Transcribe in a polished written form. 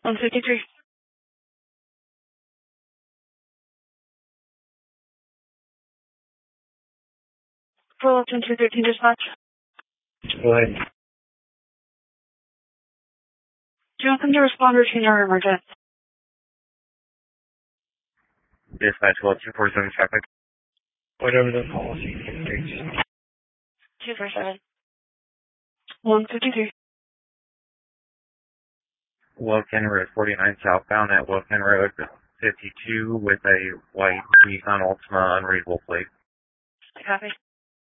153. Full up 213 dispatch. Go ahead. Do you want them to respond routine or emergent? Dispatch, well, 247 traffic. Whatever the policy dictates. 247. 153. Wilkin Road 49 southbound at Wilkin Road 52 with a white Nissan Altima unreadable plate. Copy.